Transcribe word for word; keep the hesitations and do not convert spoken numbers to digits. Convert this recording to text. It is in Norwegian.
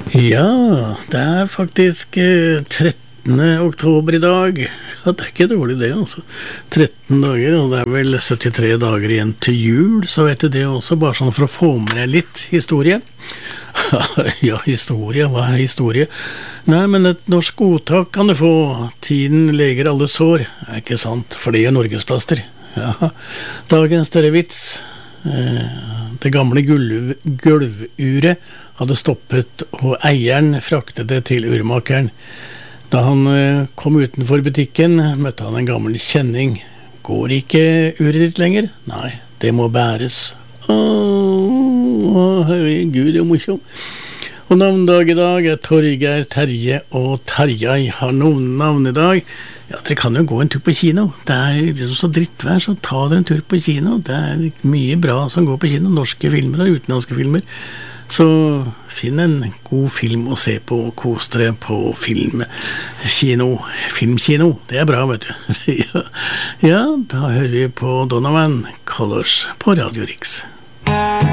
Ja, det er faktisk eh, trettende oktober i dag. Ja, det er ikke dårlig det, altså. tretten dager, og det er vel syttitre dager igjen til jul, så vet du det også, bare sånn for å få med deg litt historie. Ja, historie, hva er historie? Nei, men et norsk ordtak kan du få. Tiden leger alle sår, er ikke sant, for det er norgesplaster. Ja, dagens større vits. Det gamle gulv, gulvuret hadde stoppet, og eieren fraktet det til urmakeren. Da han kom utenfor butikken, møtte han en gammel kjenning. Går ikke uret ditt lenger? Nei, det må bæres. Åh, herregud, det er morsomt. Og navndag i dag er Torgeir, Terje og Tarjei har noen navn i dag. Ja, dere kan jo gå en tur på kino. Det er liksom så drittvær, så ta dere en tur på kino. Det er mye bra som går på kino, norske filmer og utenlandske filmer. Så finn en god film å se på, og kos dere på filmkino. Filmkino, det er bra, vet du. Ja, ja, da hører vi på Donovan Colors på Radio Riks.